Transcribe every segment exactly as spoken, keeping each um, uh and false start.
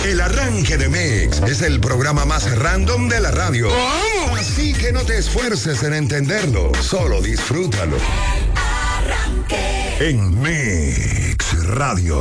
El Arranque de Mix es el programa más random de la radio. Oh. Así que no te esfuerces en entenderlo, solo disfrútalo. El Arranque. En Mix Radio.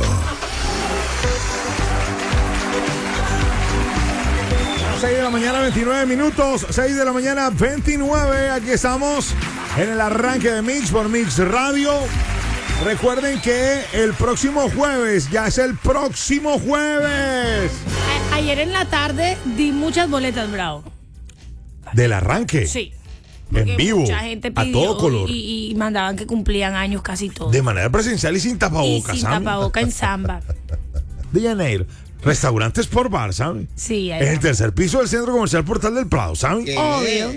seis de la mañana, veintinueve minutos. seis de la mañana, veintinueve. Aquí estamos en el Arranque de Mix por Mix Radio. Recuerden que el próximo jueves, ya es el próximo jueves. A- ayer en la tarde di muchas boletas, Bravo. ¿Del arranque? Sí. En vivo, Mucha gente a pidió todo color. Y, y mandaban que cumplían años casi todos. De manera presencial y sin tapabocas, y sin ¿sabe? tapaboca en samba. De Janeiro. Restaurantes por bar, ¿sabe? Sí, En allá. el tercer piso del Centro Comercial Portal del Prado, ¿sabe? Obvio.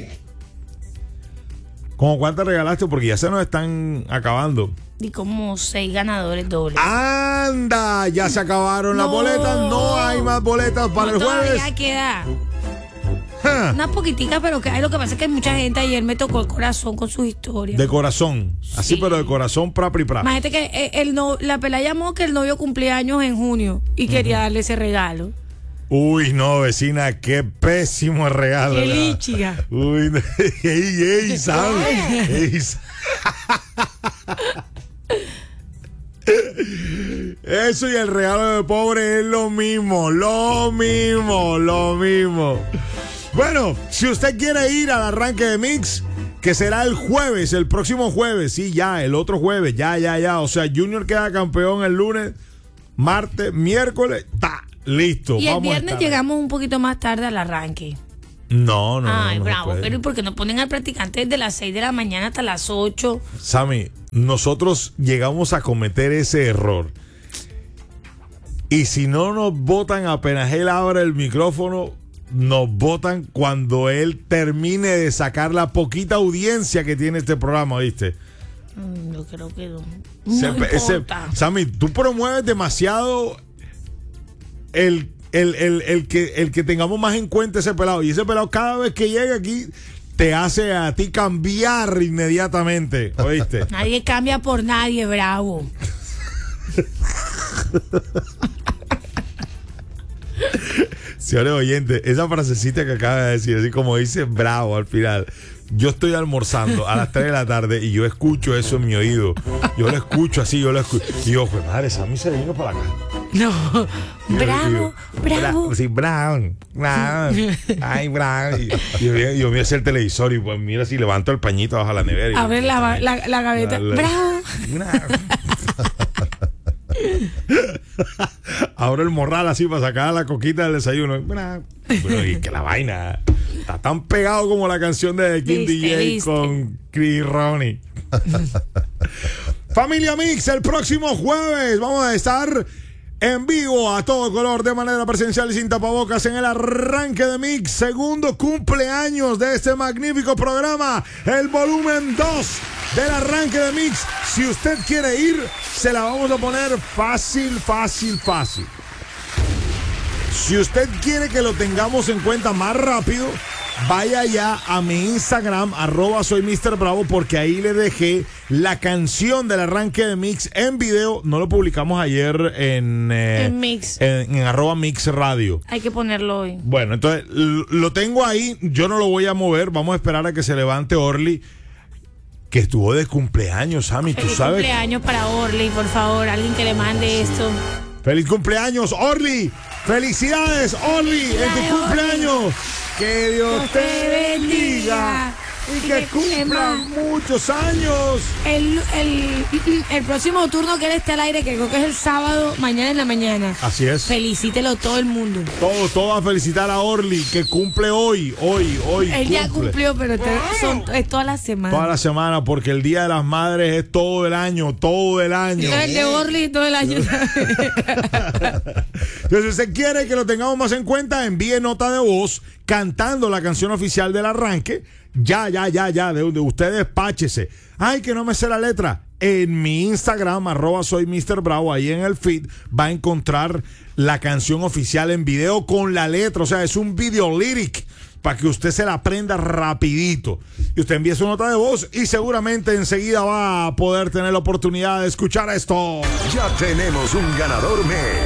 ¿Cómo cuántas regalaste? Porque ya se nos están acabando. Y como seis ganadores dobles. ¡Anda! Ya se acabaron las No. boletas. No hay más boletas para No, el jueves. todavía queda. Ja. Una poquitica, pero que hay. Lo que pasa es que mucha gente ayer me tocó el corazón con sus historias. De corazón. Así, Sí. pero de corazón, pra, pri, pra. Imagínate que eh, el no, la pela llamó que el novio cumplía años en junio y quería darle ese regalo. Uy, no, vecina, qué pésimo regalo. Qué ¿verdad? líchiga. Uy, no, ey, ey, ¿sabes? Ey, sa- Eso y el regalo de pobre es lo mismo, lo mismo, lo mismo. Bueno, si usted quiere ir al arranque de Mix, que será el jueves, el próximo jueves, sí, ya, el otro jueves, ya, ya, ya. O sea, Junior queda campeón el lunes, martes, miércoles, ta, listo. Y el vamos a viernes estar. llegamos un poquito más tarde al arranque. No, no, no, Ay, no se bravo. puede. Pero ¿y por qué no ponen al practicante desde las seis de la mañana hasta las ocho? Sammy, nosotros llegamos a cometer ese error. Y si no nos votan apenas él abre el micrófono, nos votan cuando él termine de sacar la poquita audiencia que tiene este programa, ¿viste? Mm, Yo creo que no. Se- No ese- importa. Sammy, tú promueves demasiado el, el, el, el que, el que tengamos más en cuenta ese pelado. Y ese pelado cada vez que llega aquí te hace a ti cambiar inmediatamente, ¿oíste? Nadie cambia por nadie, Bravo. Señores oyentes, esa frasecita que acaba de decir, así como dice bravo al final. Yo estoy almorzando a las tres de la tarde y yo escucho eso en mi oído. Yo lo escucho así, yo lo escucho. Y yo, pues madre, Sammy se vino para acá. No. Y yo Bravo, digo, bravo. Bra- sí, Brown. Brown. Ay, Brown. Y y yo, yo, yo miro hacia el televisor y pues mira si levanto el pañito bajo la nevera. Y Abre la, la, la gaveta. Dale. Bravo. Brown. Abro el morral así para sacar la coquita del desayuno. Bueno, y que la vaina está tan pegado como la canción de King Viste, D J viste. con Chris Ronnie. Familia Mix, el próximo jueves vamos a estar en vivo a todo color de manera presencial y sin tapabocas en el arranque de Mix, segundo cumpleaños de este magnífico programa, el volumen dos del arranque de Mix. Si usted quiere ir, se la vamos a poner fácil, fácil, fácil. Si usted quiere que lo tengamos en cuenta más rápido, vaya ya a mi Instagram, arroba soy mister Bravo, porque ahí le dejé la canción del arranque de Mix en video. No lo publicamos ayer en, eh, En Mix. en, en arroba Mix Radio. Hay que ponerlo hoy. Bueno, entonces l- lo tengo ahí, yo no lo voy a mover, vamos a esperar a que se levante Orly, que estuvo de cumpleaños, Sammy, tú Feliz sabes. cumpleaños para Orly, por favor. Alguien que le mande esto. ¡Feliz cumpleaños, Orly! ¡Felicidades, Orly, en tu Felicidades, cumpleaños! ¡Que Dios Dios te te bendiga! bendiga. ¡Y Y que que cumple cumpla más. muchos años! El, el, el próximo turno que él esté al aire, que creo que es el sábado, mañana en la mañana. Así es. Felicítelo todo el mundo. Todo, todo a felicitar a Orly, que cumple hoy, hoy, hoy. Él ya cumple. cumplió, pero te- son, es toda la semana. Toda la semana, porque el Día de las Madres es todo el año, todo el año. El de Orly todo el año. Entonces, si usted quiere que lo tengamos más en cuenta, envíe nota de voz cantando la canción oficial del arranque. Ya, ya, ya, ya, de, de usted despáchese. Ay, que no me sé la letra. En mi Instagram, arroba soy mister Bravo, ahí en el feed va a encontrar la canción oficial en video con la letra. O sea, es un video lyric para que usted se la aprenda rapidito. Y usted envíe su nota de voz y seguramente enseguida va a poder tener la oportunidad de escuchar esto. Ya tenemos un ganador Mix.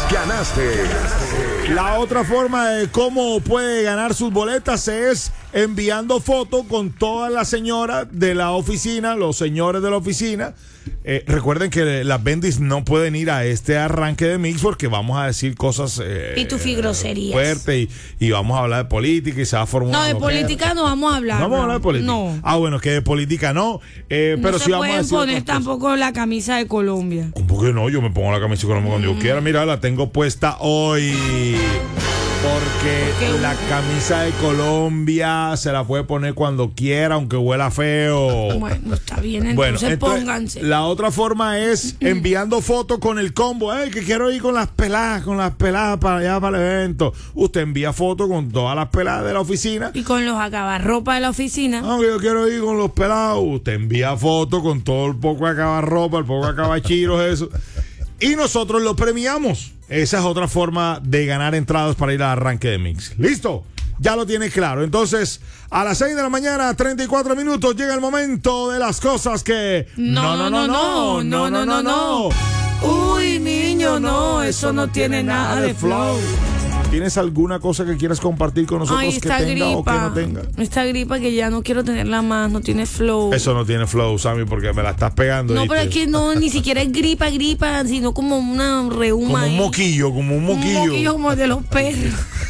ganaste. La otra forma de cómo puede ganar sus boletas es enviando fotos con todas las señoras de la oficina, los señores de la oficina. Eh, recuerden que las bendis no pueden ir a este arranque de Mix porque vamos a decir cosas eh, Pitufi groserías fuertes y, y vamos a hablar de política y se va a formar. No, de política no vamos a hablar. No vamos a hablar de política. No. Ah, bueno, que de política no. Eh, pero no sí se vamos a pueden decir. poner tampoco la camisa de Colombia. ¿Cómo que no? Yo me pongo la camisa de Colombia cuando mm. yo quiera. Mira, la tengo puesta hoy. Porque ¿Qué? La camisa de Colombia se la puede poner cuando quiera, aunque huela feo. Bueno, está bien, entonces, bueno, entonces pónganse. La otra forma es enviando fotos con el combo. Hey, que quiero ir con las peladas, con las peladas para allá, para el evento. Usted envía fotos con todas las peladas de la oficina. Y con los acabarropa de la oficina. No, que yo quiero ir con los pelados. Usted envía fotos con todo el poco de acabarropa, el poco de acabachiros, eso. Y nosotros lo premiamos. Esa es otra forma de ganar entradas para ir al arranque de Mix. ¿Listo? Ya lo tienes claro. Entonces, a las seis de la mañana, treinta y cuatro minutos, llega el momento de las cosas que... No, no, no, no, no, no, no, no. Uy, niño, no, eso no tiene nada de flow. ¿Tienes alguna cosa que quieras compartir con nosotros Ay, que tenga gripa, o que no tenga? Esta gripa que ya no quiero tenerla más, no tiene flow. Eso no tiene flow, Sammy, porque me la estás pegando. No, ¿viste? pero es que no, ni siquiera es gripa, gripa, sino como una reuma. Como un ahí. moquillo, como un moquillo. Un moquillo como de los perros.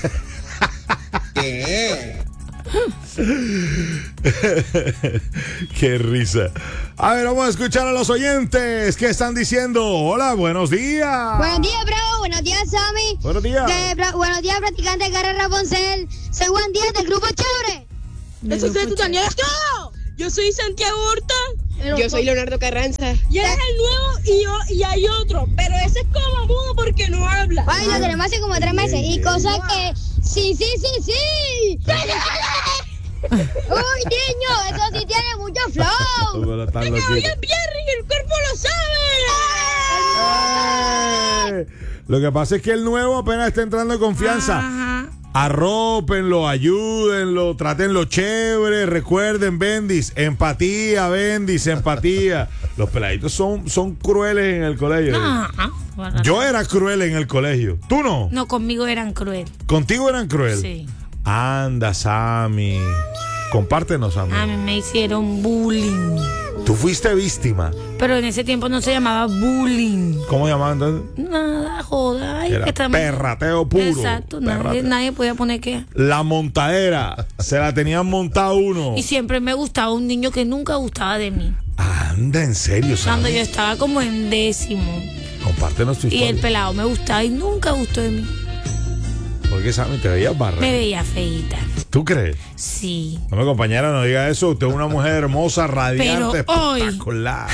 Qué risa. A ver, vamos a escuchar a los oyentes que están diciendo. Hola, buenos días. Buenos días, Bravo. Buenos días, Sammy. Buenos días. De, bra- buenos días, practicante de Carrera Rapunzel. Soy Juan Díaz del Grupo Chévere. Eso es tu Daniel Escobar. Yo soy Santiago Horta. Yo soy Leonardo Carranza. Y él es el nuevo y yo y hay otro. Pero ese es como mudo porque no habla. Ay, lo tenemos hace como tres meses. Y cosas que. Sí, sí, sí, sí. Uy, niño, eso sí tiene mucho flow. Es que hoy es viernes y el cuerpo lo sabe. ¡Eh! Lo que pasa es que el nuevo apenas está entrando en confianza. Ajá. Arrópenlo, ayúdenlo, trátenlo chévere. Recuerden, Bendis, empatía, Bendis, empatía. Los peladitos son, son crueles en el colegio. Ajá. Bueno, Yo era cruel en el colegio. ¿Tú no? No, conmigo eran cruel. ¿Contigo eran cruel? Sí. Anda, Sammy. Compártenos, Sammy. A mí me hicieron bullying. Tú fuiste víctima. Pero en ese tiempo no se llamaba bullying. ¿Cómo llamaban entonces? Nada, joda. Ay, Era que también- perrateo puro. Exacto, nadie, Perrateo. nadie podía poner qué. La montadera. Se la tenían montada uno. Y siempre me gustaba un niño que nunca gustaba de mí. Anda, en serio, Cuando Sammy. yo estaba como en décimo. Compártenos tu Y historia. el pelado me gustaba y nunca gustó de mí. Porque, Sammy, te veías barra. Me veía feíta. ¿Tú crees? Sí. No, mi compañera, no diga eso. Usted es una mujer hermosa, radiante, Pero hoy- espectacular.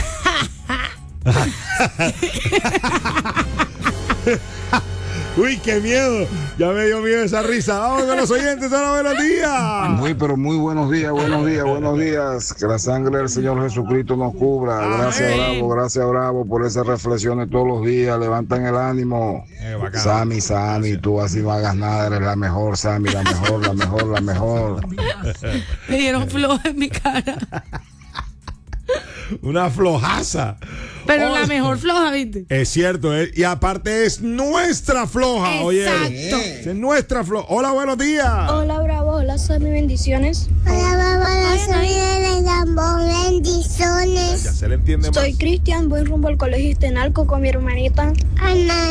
Uy, qué miedo. Ya me dio miedo esa risa. Vamos con los oyentes. Hola, buenos días. Muy, pero muy buenos días, buenos días, buenos días. Que la sangre del Señor Jesucristo nos cubra. Gracias, Amén. Bravo, gracias, Bravo, por esas reflexiones todos los días. Levantan el ánimo. Eh, bacano. Sammy, Sammy, tú así no hagas nada. Eres la mejor, Sammy, la mejor, la mejor, la mejor. Me dieron floja en mi cara. Una flojaza. Pero Oh, la mejor floja, ¿viste? Es cierto, eh, y aparte es nuestra floja, oye. Exacto. Es nuestra floja. Hola, buenos días. Hola, Bravo. Hola, Sammy. Bendiciones. Hola, Bravo. Soy de Lambón. Bendiciones. Ya se le entiende más. Soy Cristian. Voy rumbo al colegio Istenalco con mi hermanita Ana.